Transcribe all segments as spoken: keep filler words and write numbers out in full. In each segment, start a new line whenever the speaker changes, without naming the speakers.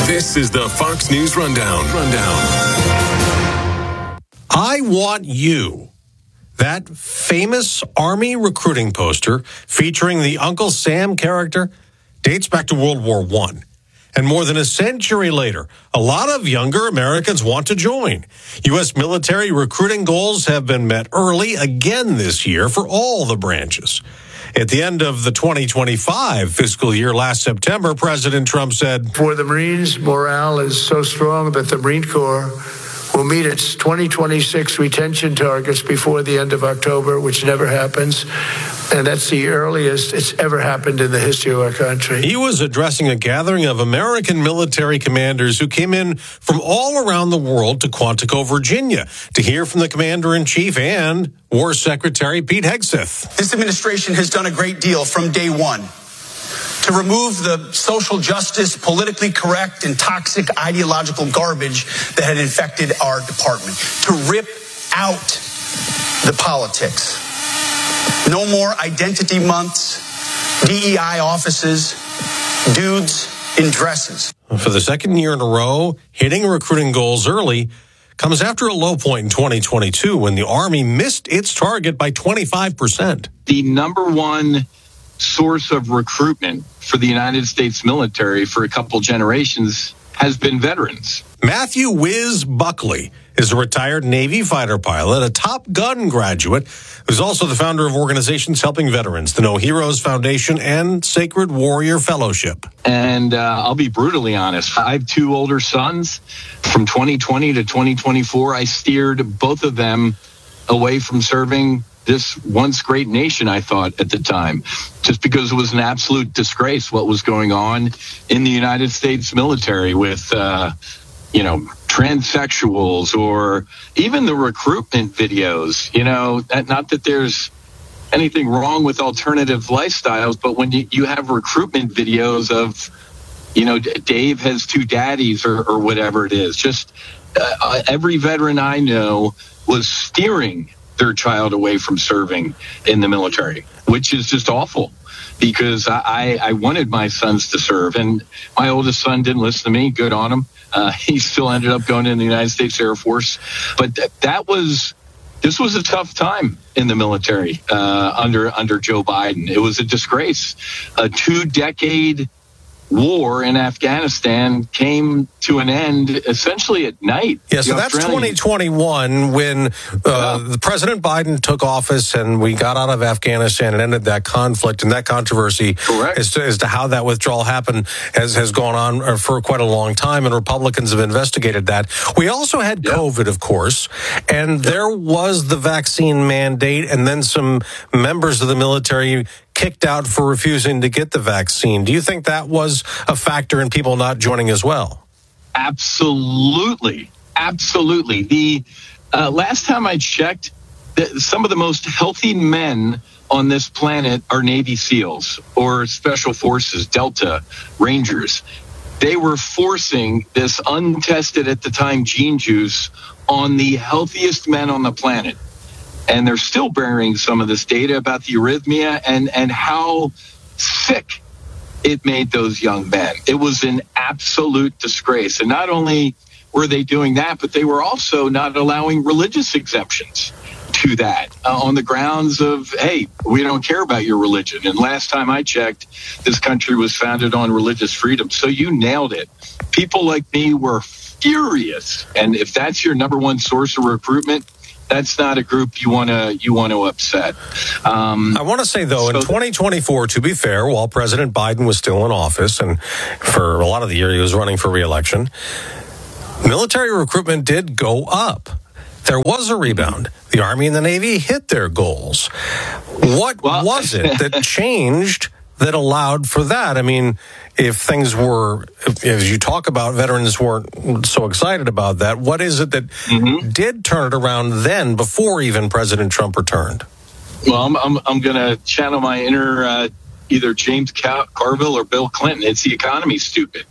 This is the Fox News Rundown. Rundown.
I Want You. That famous Army recruiting poster featuring the Uncle Sam character dates back to World War One. And more than a century later, a lot of younger Americans want to join. U S military recruiting goals have been met early again this year for all the branches. At the end of the twenty twenty-five fiscal year last September, President Trump said,
"For the Marines, morale is so strong that the Marine Corps will meet its twenty twenty-six retention targets before the end of October," which never happens. And that's the earliest it's ever happened in the history of our country.
He was addressing a gathering of American military commanders who came in from all around the world to Quantico, Virginia, to hear from the Commander-in-Chief and War Secretary Pete Hegseth.
This administration has done a great deal from day one to remove the social justice, politically correct, and toxic ideological garbage that had infected our department, to rip out the politics. No more identity months, D E I offices, dudes in dresses.
For the second year in a row, hitting recruiting goals early comes after a low point in twenty twenty-two when the Army missed its target by twenty-five percent.
The number one source of recruitment for the United States military for a couple generations has been veterans.
Matthew Wiz Buckley is a retired Navy fighter pilot, a Top Gun graduate, who's also the founder of organizations helping veterans, the No Heroes Foundation and Sacred Warrior Fellowship.
And uh, I'll be brutally honest. I have two older sons. From twenty twenty to twenty twenty-four, I steered both of them away from serving this once great nation, I thought at the time, just because it was an absolute disgrace what was going on in the United States military with, uh, you know, transsexuals or even the recruitment videos. You know, not that there's anything wrong with alternative lifestyles, but when you, you have recruitment videos of, you know, Dave has two daddies or, or whatever it is, just uh, every veteran I know was steering their child away from serving in the military, which is just awful because I, I wanted my sons to serve. And my oldest son didn't listen to me. Good on him. Uh, he still ended up going in the United States Air Force. But th- that was, this was a tough time in the military uh, under, under Joe Biden. It was a disgrace. A two-decade war in Afghanistan came to an end essentially at night.
Yeah, so that's twenty twenty-one when uh, the President Biden took office and we got out of Afghanistan and ended that conflict, and that controversy
Correct.
As, to, as to how that withdrawal happened has, has gone on for quite a long time, and Republicans have investigated that. We also had yep. COVID, of course, and yep. there was the vaccine mandate, and then some members of the military kicked out for refusing to get the vaccine. Do you think that was a factor in people not joining as well?
Absolutely. Absolutely. The uh, last time I checked, the, some of the most healthy men on this planet are Navy SEALs or Special Forces, Delta, Rangers. They were forcing this untested at the time gene juice on the healthiest men on the planet. And they're still bearing some of this data about the arrhythmia and, and how sick it made those young men. It was an absolute disgrace. And not only were they doing that, but they were also not allowing religious exemptions to that uh, on the grounds of, hey, we don't care about your religion. And last time I checked, this country was founded on religious freedom. So you nailed it. People like me were furious. And if that's your number one source of recruitment, that's not a group you want to you want to upset. Um,
I want to say, though, so in twenty twenty-four, to be fair, while President Biden was still in office, and for a lot of the year he was running for re-election, military recruitment did go up. There was a rebound. The Army and the Navy hit their goals. What well, was it that changed that allowed for that? I mean, if things were, if, as you talk about, veterans weren't so excited about that, what is it that mm-hmm. did turn it around then before even President Trump returned?
Well, I'm I'm, I'm going to channel my inner uh, either James Car- Carville or Bill Clinton. It's the economy, stupid.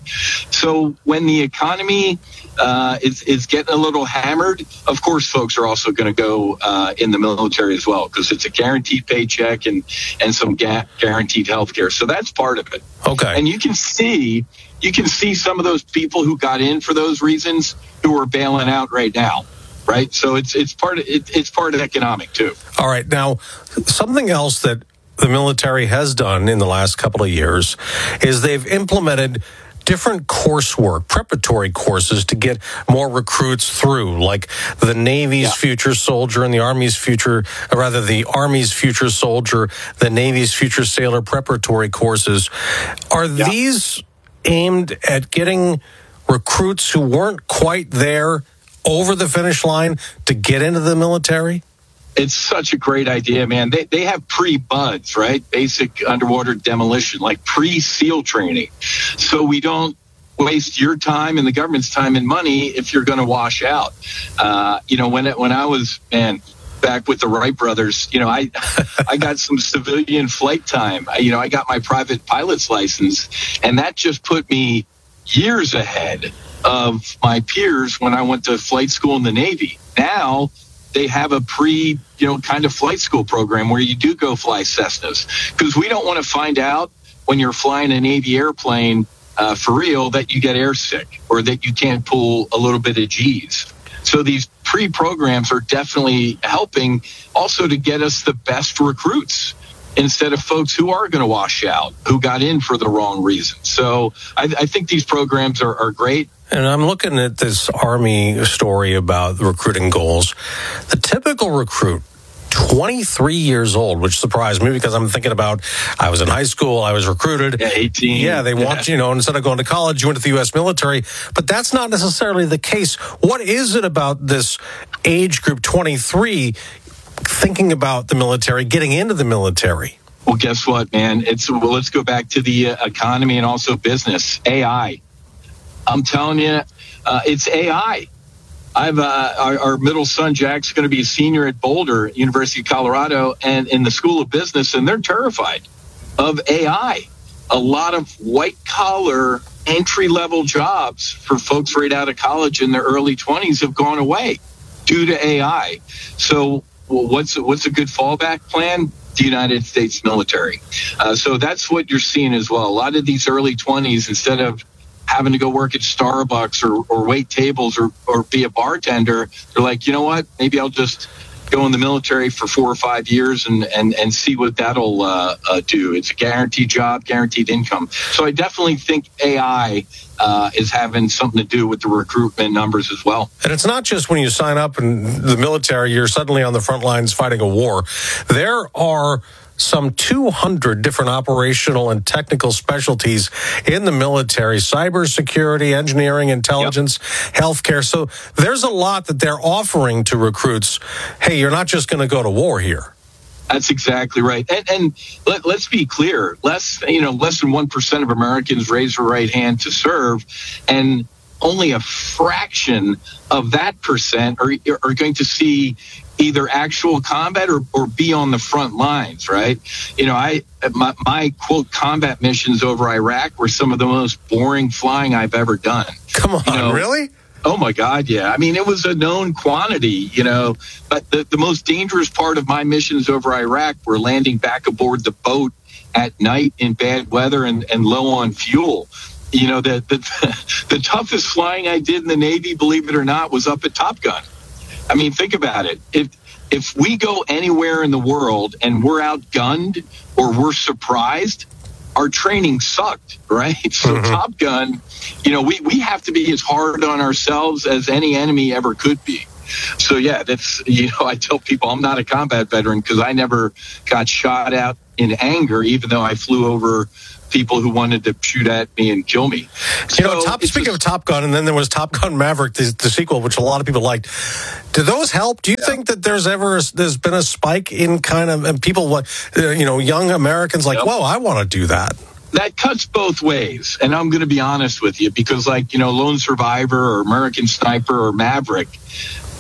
So when the economy uh, is, is getting a little hammered, of course, folks are also going to go uh, in the military as well, because it's a guaranteed paycheck and, and some ga- guaranteed health care. So that's part of it.
Okay.
And you can see, you can see some of those people who got in for those reasons who are bailing out right now. Right. So it's it's part of it, it's part of economic, too.
All right. Now, something else that the military has done in the last couple of years is they've implemented different coursework, preparatory courses to get more recruits through, like the Navy's yeah. Future Soldier and the Army's Future, or rather the Army's Future Soldier, the Navy's Future Sailor preparatory courses. Are yeah. these aimed at getting recruits who weren't quite there over the finish line to get into the military?
It's such a great idea, man. They they have pre-BUDS, right? Basic underwater demolition, like pre-SEAL training. So we don't waste your time and the government's time and money if you're going to wash out. Uh, you know, when it, when I was, man, back with the Wright brothers, you know, I I got some civilian flight time. I, you know, I got my private pilot's license, and that just put me years ahead of my peers when I went to flight school in the Navy. Now they have a pre, you know, kind of flight school program where you do go fly Cessnas, because we don't want to find out when you're flying a Navy airplane uh, for real that you get airsick or that you can't pull a little bit of G's. So these pre-programs are definitely helping also to get us the best recruits instead of folks who are going to wash out, who got in for the wrong reason. So I, I think these programs are, are great.
And I'm looking at this Army story about recruiting goals. The typical recruit, twenty-three years old, which surprised me because I'm thinking about, I was in high school, I was recruited.
Yeah, eighteen.
Yeah, they
yeah.
want, you know, instead of going to college, you went to the U S military. But that's not necessarily the case. What is it about this age group, twenty-three, thinking about the military, getting into the military?
Well, guess what, man? It's well, let's go back to the uh, economy and also business. A I. I'm telling you, uh, it's A I. I've uh, our, our middle son Jack's going to be a senior at Boulder, University of Colorado, and in the School of Business, and they're terrified of A I. A lot of white collar entry level jobs for folks right out of college in their early twenties have gone away due to A I. So, well, what's what's a good fallback plan? The United States military. Uh, so that's what you're seeing as well. A lot of these early twenties, instead of having to go work at Starbucks or, or wait tables or, or be a bartender, they're like, you know what, maybe I'll just go in the military for four or five years and, and, and see what that'll uh, uh, do. It's a guaranteed job, guaranteed income. So I definitely think A I uh, is having something to do with the recruitment numbers as well.
And it's not just when you sign up in the military, you're suddenly on the front lines fighting a war. There are some two hundred different operational and technical specialties in the military: cybersecurity, engineering, intelligence, yep. healthcare. So there's a lot that they're offering to recruits. Hey, you're not just going to go to war here.
That's exactly right. And, and let, let's be clear: less, you know, less than one percent of Americans raise their right hand to serve, and only a fraction of that percent are, are going to see either actual combat or, or be on the front lines, right? You know, I my, my quote combat missions over Iraq were some of the most boring flying I've ever done.
Come on,
you know,
really?
Oh my God, yeah. I mean, it was a known quantity, you know, but the, the most dangerous part of my missions over Iraq were landing back aboard the boat at night in bad weather and, and low on fuel. You know, the, the the toughest flying I did in the Navy, believe it or not, was up at Top Gun. I mean, think about it. If if we go anywhere in the world and we're outgunned or we're surprised, our training sucked, right? So mm-hmm. Top Gun, you know, we, we have to be as hard on ourselves as any enemy ever could be. So, yeah, that's, you know, I tell people I'm not a combat veteran because I never got shot at in anger, even though I flew over people who wanted to shoot at me and kill me.
You know, top, speaking a, of Top Gun, and then there was Top Gun Maverick, the, the sequel, which a lot of people liked. Did those help? Do you yeah. think that there's ever there's been a spike in kind of and people, what you know, young Americans like, yep. whoa, I want to do that?
That cuts both ways, and I'm going to be honest with you because, like, you know, Lone Survivor or American Sniper or Maverick,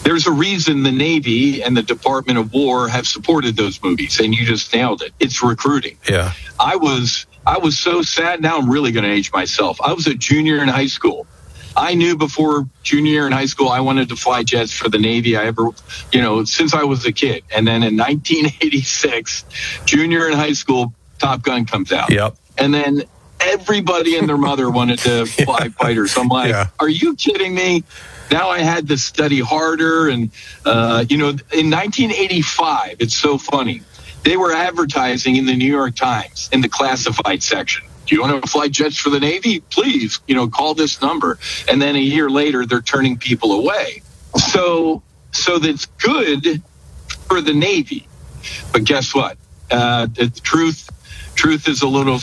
There's a reason the Navy and the Department of War have supported those movies, and you just nailed it. It's recruiting.
Yeah.
I was I was so sad. Now I'm really going to age myself. I was a junior in high school. I knew before junior year in high school I wanted to fly jets for the Navy. I ever, you know, since I was a kid. And then in nineteen eighty-six, junior in high school, Top Gun comes out.
Yep.
And then everybody and their mother wanted to fly yeah. fighters. I'm like, yeah. Are you kidding me? Now I had to study harder. And, uh, you know, in nineteen eighty-five, it's so funny. They were advertising in the New York Times in the classified section. Do you want to fly jets for the Navy? Please, you know, call this number. And then a year later, they're turning people away. So, so that's good for the Navy. But guess what? Uh, the truth, truth is a little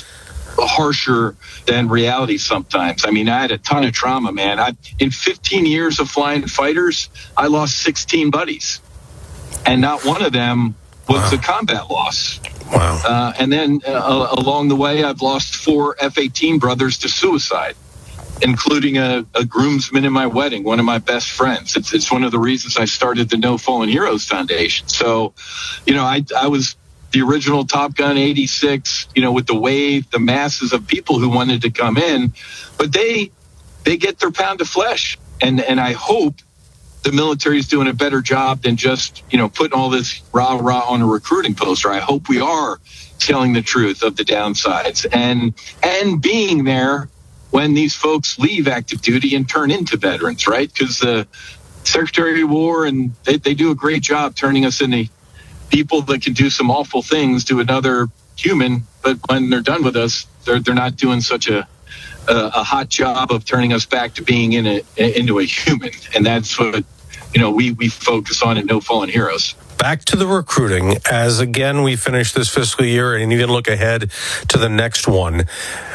harsher than reality sometimes. I mean, I had a ton of trauma, man. I, in fifteen years of flying fighters, I lost sixteen buddies. And not one of them was wow. a combat loss.
Wow.
Uh, and then uh, along the way, I've lost four F eighteen brothers to suicide, including a, a groomsman in my wedding, one of my best friends. It's, it's one of the reasons I started the No Fallen Heroes Foundation. So, you know, I, I was the original Top Gun eighty-six, you know, with the wave, the masses of people who wanted to come in, but they they get their pound of flesh. And, and I hope the military is doing a better job than just, you know, putting all this rah rah on a recruiting poster. I hope we are telling the truth of the downsides and and being there when these folks leave active duty and turn into veterans, right? Because the Secretary of War and they, they do a great job turning us into people that can do some awful things to another human, but when they're done with us, they're they're not doing such a a, a hot job of turning us back to being in a into a human, and that's what you know we we focus on at No Fallen Heroes.
Back to the recruiting, as again we finish this fiscal year and even look ahead to the next one.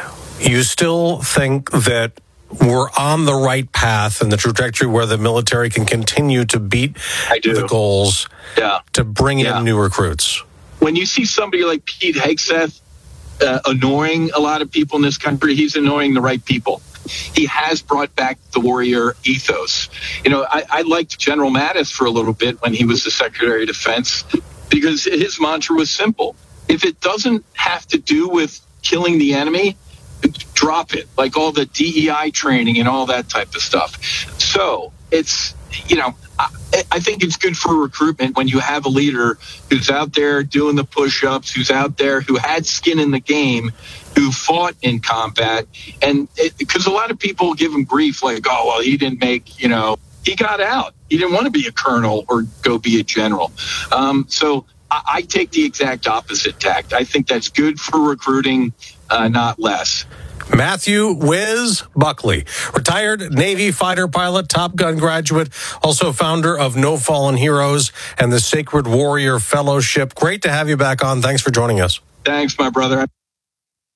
You still think that we're on the right path and the trajectory where the military can continue to beat the goals
yeah.
to bring
yeah.
in new recruits?
When you see somebody like Pete Hegseth uh, annoying a lot of people in this country, he's annoying the right people. He has brought back the warrior ethos. You know, I, I liked General Mattis for a little bit when he was the Secretary of Defense because his mantra was simple. If it doesn't have to do with killing the enemy, drop it, like all the D E I training and all that type of stuff. So it's, you know, I, I think it's good for recruitment when you have a leader who's out there doing the push-ups, who's out there, who had skin in the game, who fought in combat. And because a lot of people give him grief, like, oh, well, he didn't make, you know, he got out. He didn't want to be a colonel or go be a general. Um, so I, I take the exact opposite tact. I think that's good for recruiting, uh, not less.
Matthew Wiz Buckley, retired Navy fighter pilot, Top Gun graduate, also founder of No Fallen Heroes and the Sacred Warrior Fellowship. Great to have you back on. Thanks for joining us.
Thanks, my brother.